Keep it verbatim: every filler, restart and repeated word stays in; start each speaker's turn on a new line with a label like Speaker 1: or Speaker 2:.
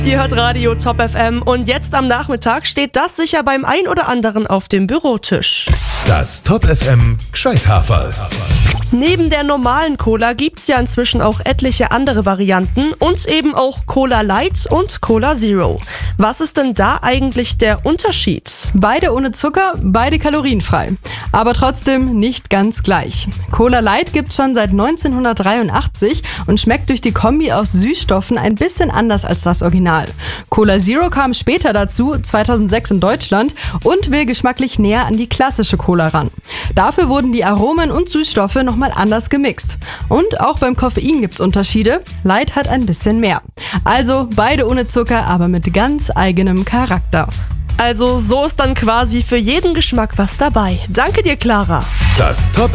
Speaker 1: Ihr hört Radio Top F M und jetzt am Nachmittag steht das sicher beim ein oder anderen auf dem Bürotisch.
Speaker 2: Das Top F M Gscheithaferl.
Speaker 1: Neben der normalen Cola gibt's ja inzwischen auch etliche andere Varianten und eben auch Cola Light und Cola Zero. Was ist denn da eigentlich der Unterschied?
Speaker 3: Beide ohne Zucker, beide kalorienfrei. Aber trotzdem nicht ganz gleich. Cola Light gibt's schon seit neunzehnhundertdreiundachtzig und schmeckt durch die Kombi aus Süßstoffen ein bisschen anders als das Original. Cola Zero kam später dazu, zweitausendsechs in Deutschland, und will geschmacklich näher an die klassische Cola ran. Dafür wurden die Aromen und Süßstoffe noch mal anders gemixt. Und auch beim Koffein gibt's Unterschiede. Light hat ein bisschen mehr. Also beide ohne Zucker, aber mit ganz eigenem Charakter.
Speaker 1: Also so ist dann quasi für jeden Geschmack was dabei. Danke dir, Clara.
Speaker 2: Das Top